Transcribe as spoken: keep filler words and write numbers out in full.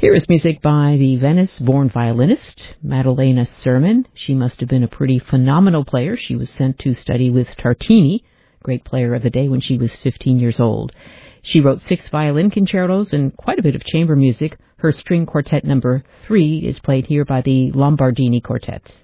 Here is music by the Venice-born violinist, Maddalena Sermon. She must have been a pretty phenomenal player. She was sent to study with Tartini, great player of the day, when she was fifteen years old. She wrote six violin concertos and quite a bit of chamber music. Her string quartet number three is played here by the Lombardini Quartet.